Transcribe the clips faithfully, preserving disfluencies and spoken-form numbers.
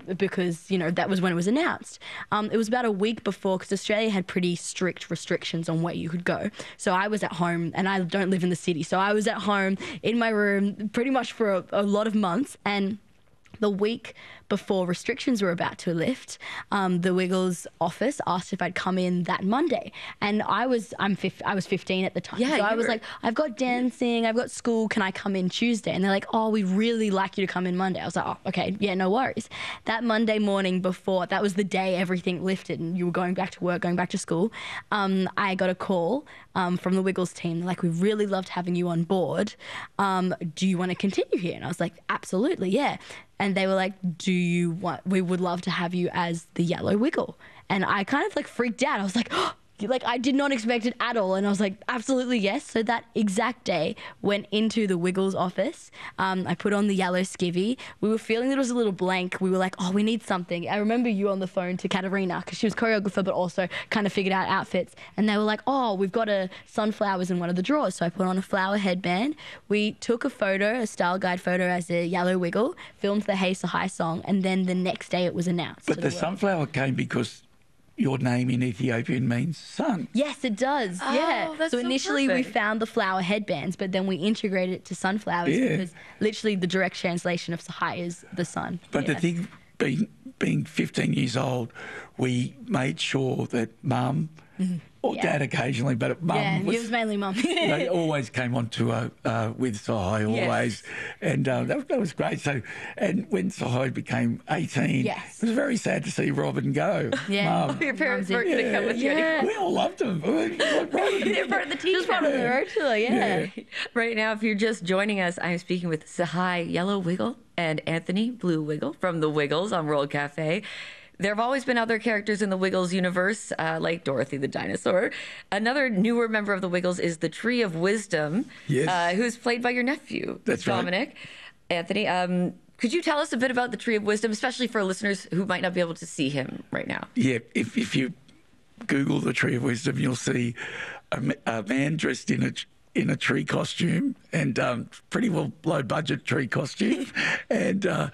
because, you know, that was when it was announced. Um, it was about a week before, because Australia had pretty strict restrictions on where you could go. So I was at home, and I don't live in the city. So I was at home in my room pretty much for a, a lot of months. And the week before restrictions were about to lift, um, the Wiggles office asked if I'd come in that Monday, and I was I'm fif- I was fifteen at the time, Yeah, so I was were... like, I've got dancing, I've got school, can I come in Tuesday? And they're like, oh, we really like you to come in Monday. I was like, oh, okay, yeah, no worries. That Monday morning before, that was the day everything lifted and you were going back to work, going back to school. Um, I got a call um, from the Wiggles team. They're like, we really loved having you on board. Um, do you want to continue here? And I was like, absolutely, yeah. And they were like, do you want, we would love to have you as the Yellow Wiggle. And I kind of like freaked out. I was like, oh, like I did not expect it at all. And I was like, absolutely yes. So that exact day, went into the Wiggles office. Um, I put on the yellow skivvy. We were feeling that it was a little blank. We were like, oh, we need something. I remember you on the phone to Katarina, because she was choreographer, but also kind of figured out outfits. And they were like, oh, we've got a sunflowers in one of the drawers. So I put on a flower headband. We took a photo, a style guide photo as a Yellow Wiggle, filmed the Hey So Hi song, and then the next day it was announced. But the, the sunflower came because your name in Ethiopian means sun. Yes, it does. Oh, yeah. That's so so initially perfect. we found the flower headbands, but then we integrated it to sunflowers Yeah. because literally the direct translation of Sahai is the sun. But yeah. the thing, being, being fifteen years old, we made sure that mum, or Yeah. dad occasionally, but mum yeah, was, it was mainly mum. they always came on to uh, uh, with Sahai, always. Yes. And uh, that, that was great. So, and when Sahai became eighteen, Yes. it was very sad to see Robin go. Yeah. Mum. Your parents Mumsy. weren't going to come with you Yeah. anymore. We all loved him. They're part of the team. Just part of the rotula, yeah. Right now, if you're just joining us, I'm speaking with Sahai Yellow Wiggle and Anthony Blue Wiggle from the Wiggles on World Cafe. There have always been other characters in the Wiggles universe, uh, like Dorothy the dinosaur. Another newer member of the Wiggles is the Tree of Wisdom, Yes. uh, who's played by your nephew, That's right. Dominic. Anthony, um, could you tell us a bit about the Tree of Wisdom, especially for listeners who might not be able to see him right now? Yeah, if, if you Google the Tree of Wisdom, you'll see a, ma- a man dressed in a in a tree costume, and um, pretty well low budget tree costume, and uh,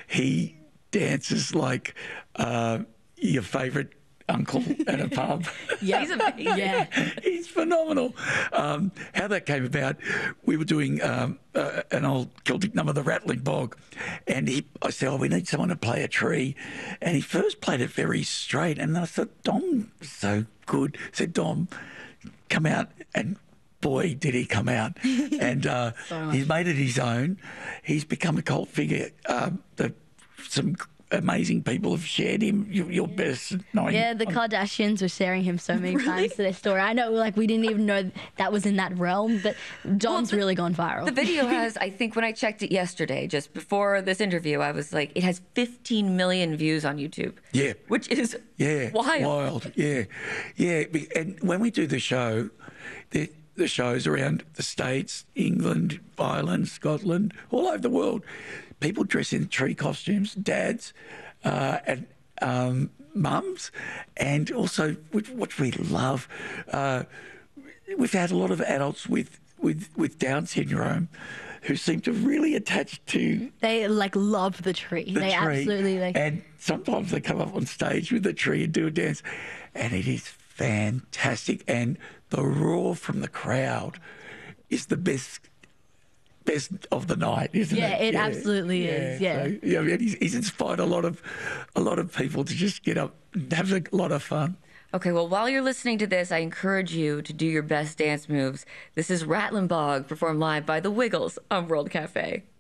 he dances like uh, your favourite uncle at a pub. Yeah. He's amazing. Yeah. He's phenomenal. Um, how that came about, we were doing um, uh, an old Celtic number, The Rattling Bog, and he, I said, oh, we need someone to play a tree. And he first played it very straight, and I thought, Dom is so good. I said, Dom, come out, and boy, did he come out. And uh, So much. he's made it his own. He's become a cult figure. Um, the, some amazing people have shared him. You, you're best knowing. Yeah, the Kardashians were sharing him so many times to their story. I know, like, we didn't even know that was in that realm, but Dom's the- really gone viral. The video has, I think when I checked it yesterday, just before this interview, I was like, it has fifteen million views on YouTube. Yeah. Which is Yeah, wild. wild. Yeah, yeah. Be- And when we do the show, the the shows around the States, England, Ireland, Scotland, all over the world, people dress in tree costumes, dads, uh, and um, mums, and also which, what we love. Uh, we've had a lot of adults with with with Down syndrome who seem to really attach to They, like, love the tree. the they tree. absolutely, like... And sometimes they come up on stage with the tree and do a dance, and it is fantastic. And the roar from the crowd is the best best of the night, isn't Yeah, it? it absolutely is, yeah. So, yeah, I mean, he's, he's inspired a lot of a lot of people to just get up and have a lot of fun. Okay, well, while you're listening to this, I encourage you to do your best dance moves. This is Rattling Bog, performed live by the Wiggles on World Cafe.